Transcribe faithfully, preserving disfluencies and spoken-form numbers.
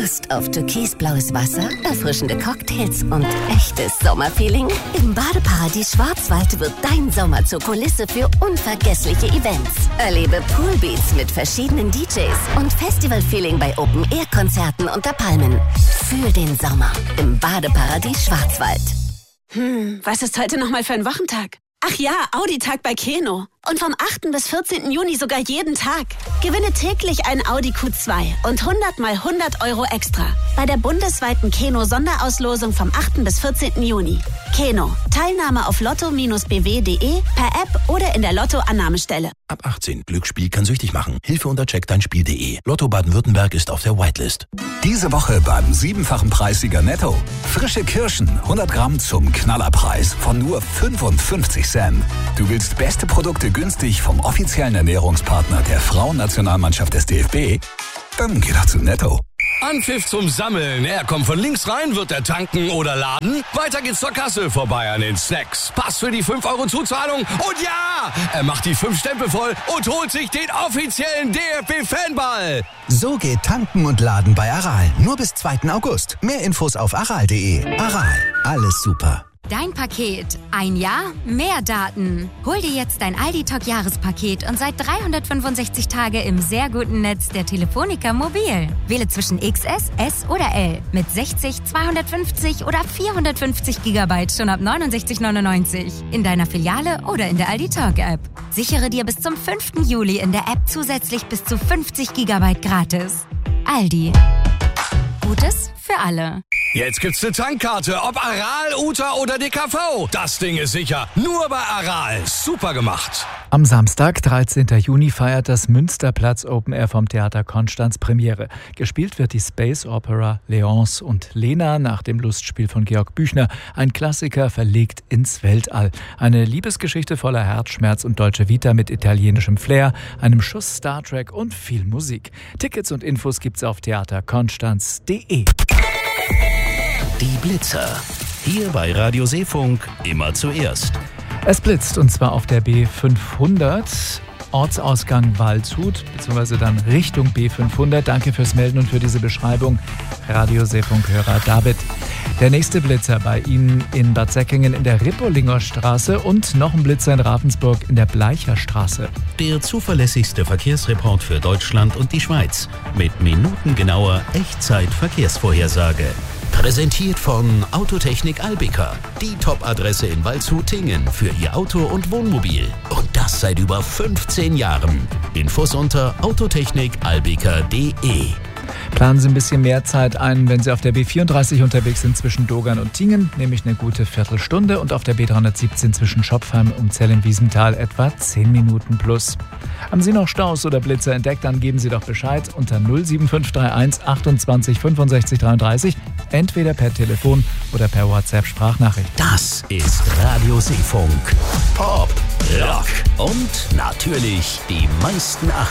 Lust auf türkisblaues Wasser, erfrischende Cocktails und echtes Sommerfeeling? Im Badeparadies Schwarzwald wird dein Sommer zur Kulisse für unvergessliche Events. Erlebe Poolbeats mit verschiedenen D Js und Festivalfeeling bei Open-Air-Konzerten unter Palmen. Fühl den Sommer im Badeparadies Schwarzwald. Hm, was ist heute nochmal für ein Wochentag? Ach ja, Audi-Tag bei Keno. Und vom achten bis vierzehnten Juni sogar jeden Tag. Gewinne täglich ein Audi Q zwei und hundert mal hundert Euro extra. Bei der bundesweiten Keno-Sonderauslosung vom achten bis vierzehnten Juni. Keno. Teilnahme auf lotto Bindestrich b w punkt de, per App oder in der Lotto-Annahmestelle. Ab achtzehn. Glücksspiel kann süchtig machen. Hilfe unter check dein Spiel punkt de. Lotto Baden-Württemberg ist auf der Whitelist. Diese Woche beim siebenfachen Preissieger Netto. Frische Kirschen, hundert Gramm zum Knallerpreis von nur fünfundfünfzig Cent. Du willst beste Produkte günstig vom offiziellen Ernährungspartner der Frauennationalmannschaft des D F B? Dann geh doch zu Netto. Anpfiff zum Sammeln. Er kommt von links rein, wird er tanken oder laden. Weiter geht's zur Kasse, vorbei an den Snacks. Pass für die fünf Euro Zuzahlung. Und ja, er macht die fünf Stempel voll und holt sich den offiziellen D F B-Fanball. So geht tanken und laden bei Aral. Nur bis zweiten August. Mehr Infos auf aral punkt de. Aral, alles super. Dein Paket. Ein Jahr, mehr Daten. Hol dir jetzt dein Aldi-Talk-Jahrespaket und seit dreihundertfünfundsechzig Tage im sehr guten Netz der Telefonica Mobil. Wähle zwischen X S, S oder L mit sechzig, zweihundertfünfzig oder vierhundertfünfzig Gigabyte schon ab neunundsechzig neunundneunzig. In deiner Filiale oder in der Aldi-Talk-App. Sichere dir bis zum fünften Juli in der App zusätzlich bis zu fünfzig Gigabyte gratis. Aldi. Gutes für alle. Jetzt gibt's eine Tankkarte, ob Aral, Uta oder D K V. Das Ding ist sicher. Nur bei Aral. Super gemacht. Am Samstag, dreizehnten Juni, feiert das Münsterplatz Open Air vom Theater Konstanz Premiere. Gespielt wird die Space Opera Leonce und Lena nach dem Lustspiel von Georg Büchner. Ein Klassiker verlegt ins Weltall. Eine Liebesgeschichte voller Herzschmerz und deutsche Vita mit italienischem Flair, einem Schuss Star Trek und viel Musik. Tickets und Infos gibt's auf theaterkonstanz punkt de. Die Blitzer. Hier bei Radio Seefunk immer zuerst. Es blitzt und zwar auf der B fünfhundert, Ortsausgang Waldshut, beziehungsweise dann Richtung B fünfhundert. Danke fürs Melden und für diese Beschreibung, Radio Seefunk-Hörer David. Der nächste Blitzer bei Ihnen in Bad Säckingen in der Rippolinger Straße und noch ein Blitzer in Ravensburg in der Bleicher Straße. Der zuverlässigste Verkehrsreport für Deutschland und die Schweiz mit minutengenauer Echtzeit-Verkehrsvorhersage. Präsentiert von Autotechnik Albika, die Top-Adresse in Waldshut-Tingen für Ihr Auto und Wohnmobil. Und das seit über fünfzehn Jahren. Infos unter autotechnik albika punkt de. Planen Sie ein bisschen mehr Zeit ein, wenn Sie auf der B vierunddreißig unterwegs sind zwischen Dogern und Tingen, nämlich eine gute Viertelstunde, und auf der B dreihundertsiebzehn zwischen Schopfheim und Zell-in-Wiesenthal etwa zehn Minuten plus. Haben Sie noch Staus oder Blitzer entdeckt, dann geben Sie doch Bescheid unter null sieben fünf drei eins achtundzwanzig fünfundsechzig dreiunddreißig, entweder per Telefon oder per WhatsApp-Sprachnachricht. Das ist Radio Seefunk. Pop, Rock und natürlich die meisten